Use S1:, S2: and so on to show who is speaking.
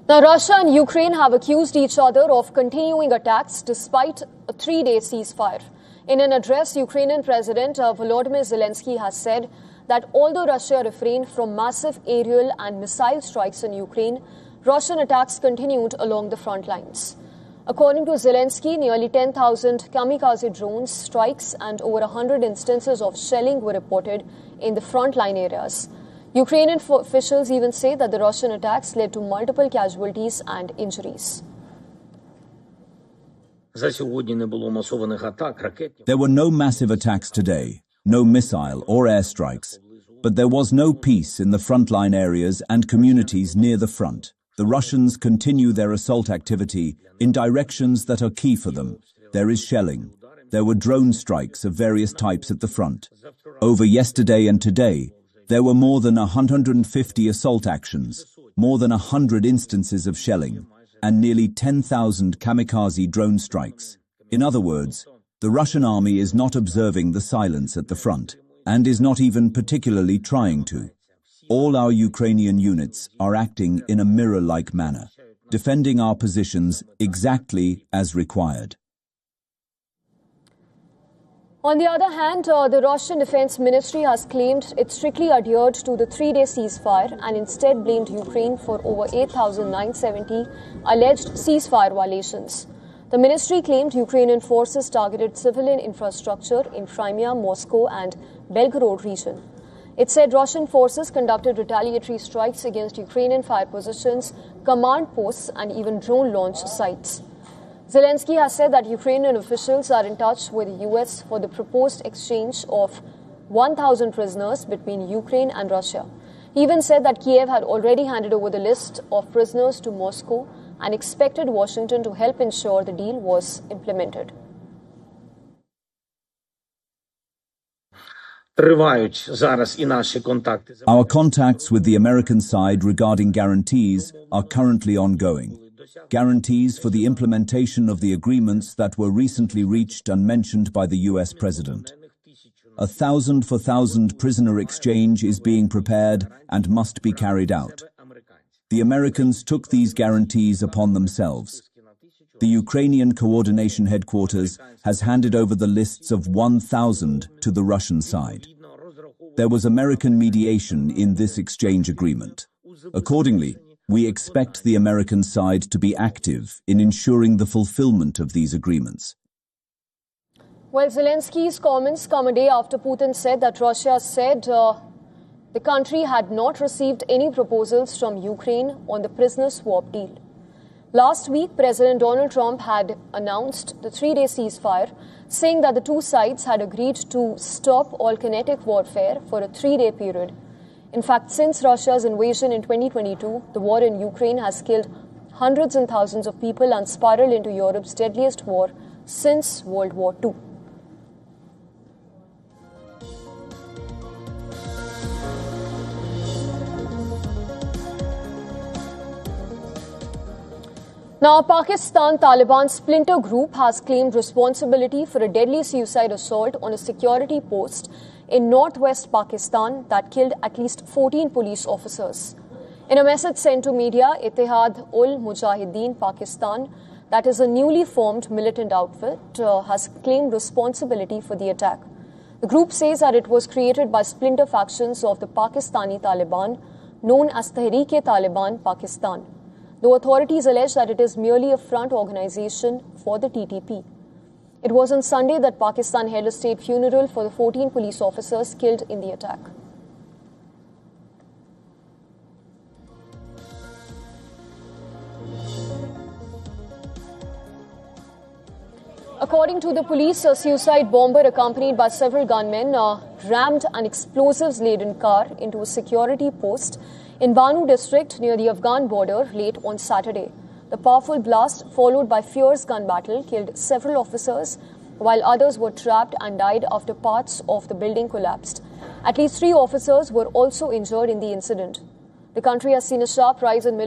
S1: Now, Russia and Ukraine have accused each other of continuing attacks despite a 3-day ceasefire. In an address, Ukrainian President Volodymyr Zelensky has said that although Russia refrained from massive aerial and missile strikes in Ukraine, Russian attacks continued along the front lines. According to Zelensky, nearly 10,000 kamikaze drones strikes and over 100 instances of shelling were reported in the frontline areas. Ukrainian officials even say that the Russian attacks led to multiple casualties and injuries.
S2: There were no massive attacks today, no missile or airstrikes, but there was no peace in the frontline areas and communities near the front. The Russians continue their assault activity in directions that are key for them. There is shelling. There were drone strikes of various types at the front. Over yesterday and today, there were more than 150 assault actions, more than 100 instances of shelling, and nearly 10,000 kamikaze drone strikes. In other words, the Russian army is not observing the silence at the front, and is not even particularly trying to. All our Ukrainian units are acting in a mirror-like manner, defending our positions exactly as required.
S1: On the other hand, the Russian Defense Ministry has claimed it strictly adhered to the 3-day ceasefire and instead blamed Ukraine for over 8,970 alleged ceasefire violations. The ministry claimed Ukrainian forces targeted civilian infrastructure in Crimea, Moscow and Belgorod region. It said Russian forces conducted retaliatory strikes against Ukrainian fire positions, command posts and even drone launch sites. Zelensky has said that Ukrainian officials are in touch with the US for the proposed exchange of 1,000 prisoners between Ukraine and Russia. He even said that Kiev had already handed over the list of prisoners to Moscow and expected Washington to help ensure the deal was implemented.
S2: Our contacts with the American side regarding guarantees are currently ongoing. Guarantees for the implementation of the agreements that were recently reached and mentioned by the US President. 1,000 for 1,000 prisoner exchange is being prepared and must be carried out. The Americans took these guarantees upon themselves. The Ukrainian Coordination Headquarters has handed over the lists of 1,000 to the Russian side. There was American mediation in this exchange agreement. Accordingly, we expect the American side to be active in ensuring the fulfillment of these agreements.
S1: Well, Zelensky's comments come a day after Putin said that Russia said the country had not received any proposals from Ukraine on the prisoner swap deal. Last week, President Donald Trump had announced the 3-day ceasefire, saying that the two sides had agreed to stop all kinetic warfare for a 3-day period. In fact, since Russia's invasion in 2022, the war in Ukraine has killed hundreds and thousands of people and spiraled into Europe's deadliest war since World War II. Now, Pakistan Taliban splinter group has claimed responsibility for a deadly suicide assault on a security post in northwest Pakistan that killed at least 14 police officers. In a message sent to media, Ittihad-ul-Mujahideen Pakistan, that is a newly formed militant outfit, has claimed responsibility for the attack. The group says that it was created by splinter factions of the Pakistani Taliban, known as Tehreek-e-Taliban Pakistan, though authorities allege that it is merely a front organization for the TTP. It was on Sunday that Pakistan held a state funeral for the 14 police officers killed in the attack. According to the police, a suicide bomber accompanied by several gunmen rammed an explosives-laden car into a security post in Banu district near the Afghan border late on Saturday. The powerful blast, followed by fierce gun battle, killed several officers, while others were trapped and died after parts of the building collapsed. At least 3 officers were also injured in the incident. The country has seen a sharp rise in